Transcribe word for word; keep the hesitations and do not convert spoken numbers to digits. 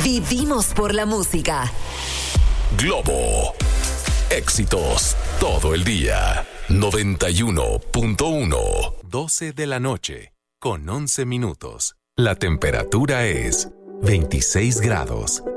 Vivimos por la música. Globo. Éxitos todo el día. noventa y uno punto uno. doce de la noche, con once minutos. La temperatura es veintiséis grados.